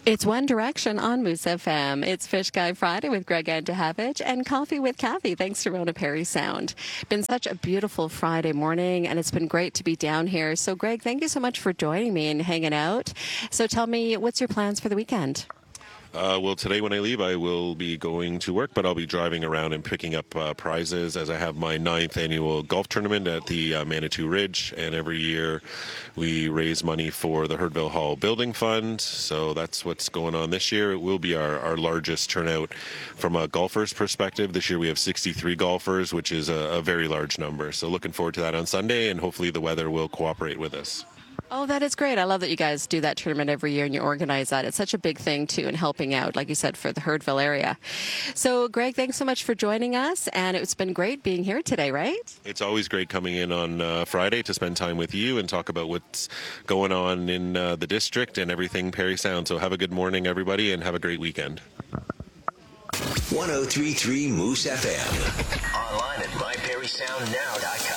It's One Direction on Moose FM. It's Fish Guy Friday with Greg Antahavich and Coffee with Kathy, thanks to Rona Perry Sound. Been such a beautiful Friday morning, and it's been great to be down here. So, Greg, thank you so much for joining me and hanging out. So tell me, what's your plans for the weekend? Well, today when I leave, I will be going to work, but I'll be driving around and picking up prizes as I have my 9th annual golf tournament at the Manitou Ridge. And every year we raise money for the Hurdville Hall Building Fund. So that's what's going on this year. It will be our largest turnout from a golfer's perspective. This year we have 63 golfers, which is a very large number. So looking forward to that on Sunday, and hopefully the weather will cooperate with us. Oh, that is great. I love that you guys do that tournament every year and you organize that. It's such a big thing, too, and helping out, like you said, for the Hurdville area. So, Greg, thanks so much for joining us, and it's been great being here today, right? It's always great coming in on Friday to spend time with you and talk about what's going on in the district and everything Perry Sound. So have a good morning, everybody, and have a great weekend. 103.3 Moose FM. Online at myperrysoundnow.com.